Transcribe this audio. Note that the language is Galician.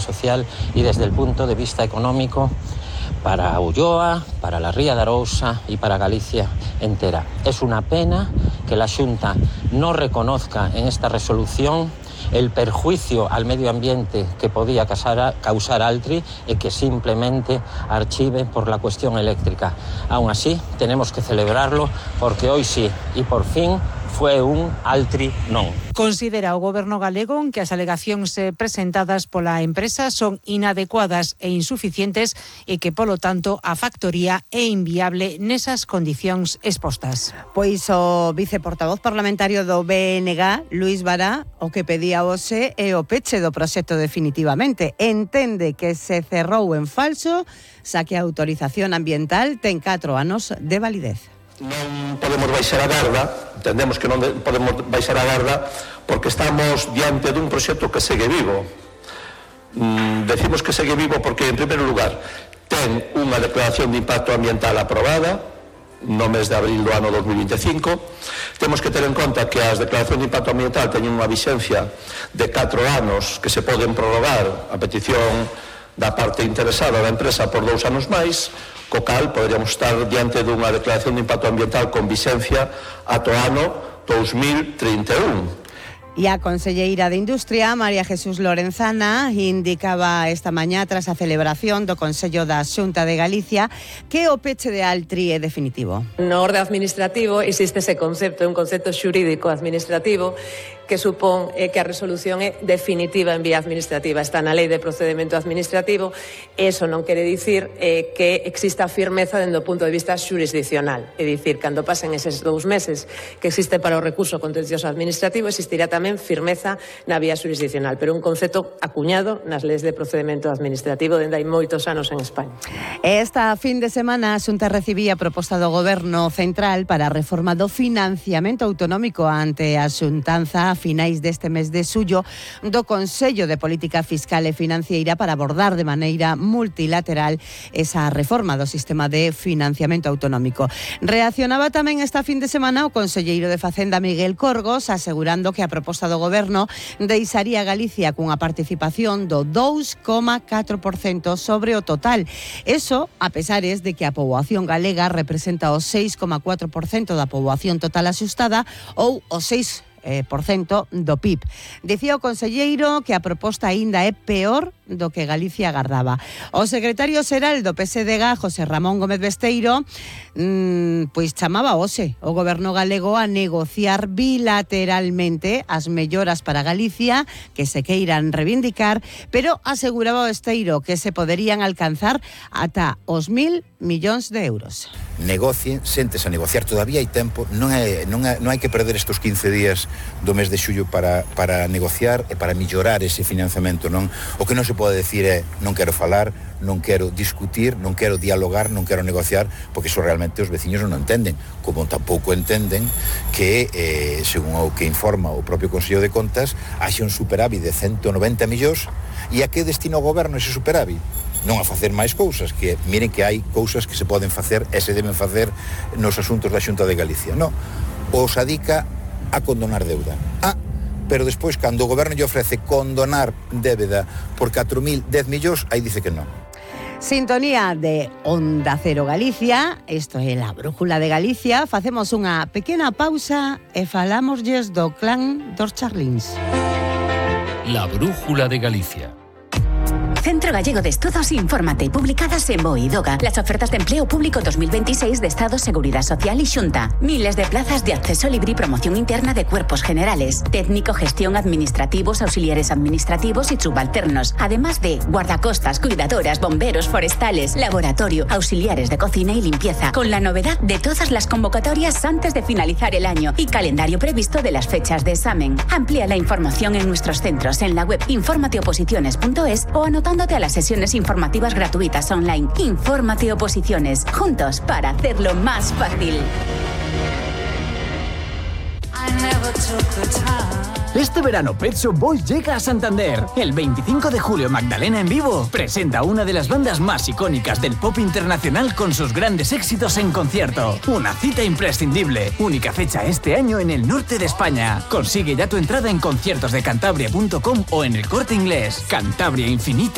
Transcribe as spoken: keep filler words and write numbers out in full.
social y desde el punto de vista económico para Ulloa, para la Ría de Arousa y para Galicia entera. Es una pena que la Xunta no reconozca en esta resolución el perjuicio al medio ambiente que podía causar, causar Altri y que simplemente archive por la cuestión eléctrica. Aún así, tenemos que celebrarlo porque hoy sí, y por fin, foi un Altri non. Considera o Goberno galego que as alegacións presentadas pola empresa son inadecuadas e insuficientes e que, polo tanto, a factoría é inviable nesas condicións expostas. Pois o viceportavoz parlamentario do B N G, Luís Bará, o que pedía hoxe é o peche do proxecto definitivamente. Entende que se cerrou en falso, xa que a autorización ambiental ten catro anos de validez. Non podemos baixar a garda, entendemos que non podemos baixar a garda porque estamos diante dun proxecto que segue vivo. Mm, decimos que segue vivo porque, en primeiro lugar, ten unha declaración de impacto ambiental aprobada no mes de abril do ano dos mil vinte e cinco. Temos que ter en conta que as declaracións de impacto ambiental teñen unha vixencia de catro anos que se poden prorrogar a petición da parte interesada da empresa por dous anos máis, co cal poderíamos estar diante dunha declaración de impacto ambiental con vixencia ata o ano dos mil trinta e un. E a conselleira de Industria, María Jesús Lorenzana, indicaba esta mañá tras a celebración do Consello da Xunta de Galicia que o peche de Altri é definitivo. No orde administrativo existe ese concepto, un concepto xurídico administrativo que supón eh, que a resolución é definitiva en vía administrativa. Está na Lei de Procedimento Administrativo. Eso non quere dicir eh, que exista firmeza dende o punto de vista xurisdiccional. É dicir, cando pasen eses dous meses que existe para o recurso contencioso administrativo, existirá tamén firmeza na vía xurisdiccional, pero un concepto acuñado nas leis de procedimento administrativo dende hai moitos anos en España. Esta fin de semana a Xunta recibía a proposta do Goberno Central para a reforma do financiamento autonómico ante a xuntanza a finais deste mes de xullo do Consello de Política Fiscal e Financiera para abordar de maneira multilateral esa reforma do sistema de financiamento autonómico. Reaccionaba tamén esta fin de semana o conselleiro de Facenda Miguel Corgos asegurando que a proposta do Goberno deixaría Galicia cunha participación do dous coma catro por cento sobre o total. Eso, a pesares de que a poboación galega representa o seis coma catro por cento da poboación total axustada ou o seis por cento do P I B. Dicía o conselleiro que a proposta aínda é peor do que Galicia agardaba. O secretario xeral do P S D G, José Ramón Gómez Besteiro, mmm, pois chamaba hoxe o Goberno galego a negociar bilateralmente as melloras para Galicia que se queiran reivindicar, pero aseguraba o Besteiro que se poderían alcanzar ata os mil millóns de euros. Negocien, sentes a negociar, todavía hai tempo, non hai, non hai, non hai que perder estes quince días do mes de xullo para, para negociar e para mellorar ese financiamento, non? O que non se pode decir é non quero falar, non quero discutir, non quero dialogar, non quero negociar, porque iso realmente os veciños non entenden, como tampouco entenden que, eh, según o que informa o propio Consello de Contas, haxe un superávit de ciento noventa millóns, e a que destina o goberno ese superávit? Non a facer máis cousas, que miren que hai cousas que se poden facer e se deben facer nos asuntos da Xunta de Galicia. Non, os adica a condonar deuda. Ah, pero despois, cando o goberno lle ofrece condonar débeda por catro mil dez millóns, aí dice que non. Sintonía de Onda Cero Galicia, isto é a Brújula de Galicia. Facemos unha pequena pausa e falámoslles do clan dos Charlins. La Brújula de Galicia. Centro Gallego de Estudos, infórmate, publicadas en BOE y DOGA. Las ofertas de empleo público dos mil veintiséis de Estado, Seguridad Social y Xunta. Miles de plazas de acceso libre y promoción interna de cuerpos generales. Técnico, gestión, administrativos, auxiliares administrativos y subalternos. Además de guardacostas, cuidadoras, bomberos, forestales, laboratorio, auxiliares de cocina y limpieza. Con la novedad de todas las convocatorias antes de finalizar el año y calendario previsto de las fechas de examen. Amplía la información en nuestros centros en la web informateoposiciones punto es o anotándote a las sesiones informativas gratuitas online. Infórmate Oposiciones, juntos para hacerlo más fácil. Este verano Pet Shop Boys llega a Santander. El veinticinco de julio Magdalena en vivo presenta una de las bandas más icónicas del pop internacional con sus grandes éxitos en concierto. Una cita imprescindible. Única fecha este año en el norte de España. Consigue ya tu entrada en conciertos de cantabria punto com o en El Corte Inglés. Cantabria Infinita.